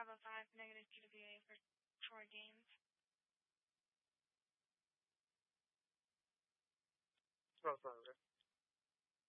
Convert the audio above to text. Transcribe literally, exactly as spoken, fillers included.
Bravo five, negative T W A for Troy Gaines. Bravo five, okay.